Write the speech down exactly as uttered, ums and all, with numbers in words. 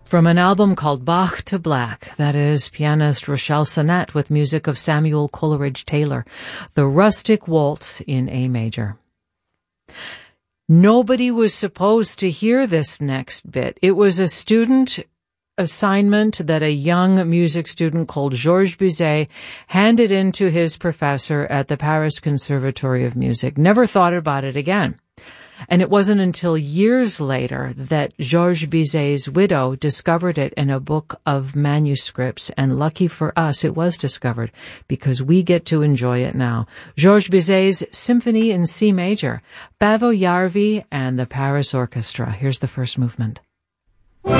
From an album called Bach to Black, that is pianist Rochelle Sinnett with music of Samuel Coleridge Taylor, the Rustic Waltz in A major. Nobody was supposed to hear this next bit. It was a student assignment that a young music student called Georges Bizet handed in to his professor at the Paris Conservatory of Music. Never thought about it again. And it wasn't until years later that Georges Bizet's widow discovered it in a book of manuscripts. And lucky for us, it was discovered because we get to enjoy it now. Georges Bizet's Symphony in C major, Paavo Järvi and the Paris Orchestra. Here's the first movement.